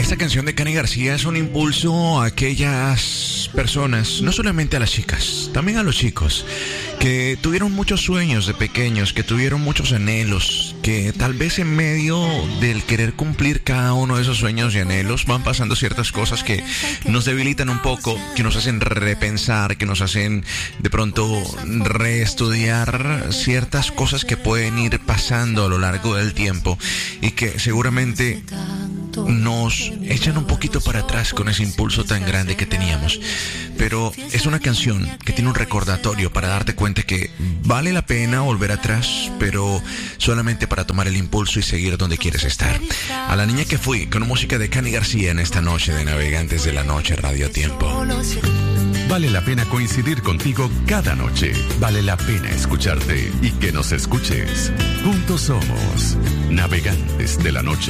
Esta canción de Cani García es un impulso a aquellas personas, no solamente a las chicas, también a los chicos, que tuvieron muchos sueños de pequeños, que tuvieron muchos anhelos, que tal vez en medio del querer cumplir cada uno de esos sueños y anhelos van pasando ciertas cosas que nos debilitan un poco, que nos hacen repensar, que nos hacen de pronto reestudiar ciertas cosas que pueden ir pasando a lo largo del tiempo y que seguramente nos echan un poquito para atrás con ese impulso tan grande que teníamos. Pero es una canción que tiene un recordatorio para darte cuenta que vale la pena volver atrás, pero solamente para tomar el impulso y seguir donde quieres estar. A la niña que fui, con música de Cani García en esta noche de Navegantes de la Noche Radio Tiempo. Vale la pena coincidir contigo cada noche. Vale la pena escucharte y que nos escuches. Juntos somos Navegantes de la Noche.